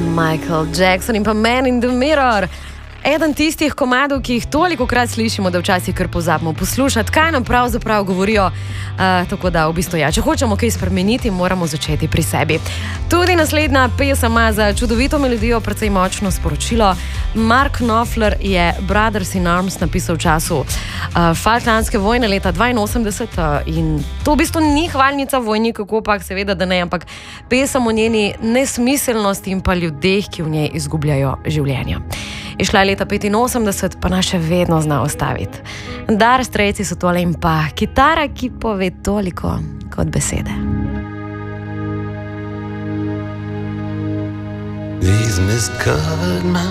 Michael Jackson in pa Man in the Mirror. Eden tistih komadov, ki jih tolikokrat slišimo, da včasih kar pozabimo poslušati, kaj nam pravzaprav govorijo. Tako da, v bistvu, če hočemo kaj spremeniti, moramo začeti pri sebi. Tudi naslednja pesem ima za čudovito melodijo precej močno sporočilo. Mark Knopfler je Brothers in Arms napisal v času Falklandske vojne leta 1982 in to v bistvu ni hvalnica vojni, kako pa seveda, da ne, ampak pesem o njeni nesmiselnosti in pa ljudeh, ki v njej izgubljajo življenja. Je šla leta 85, pa nas še vedno zna ostaviti. Dire Straits so tole in pa kitara, ki pove toliko kot besede. These mist-covered mountains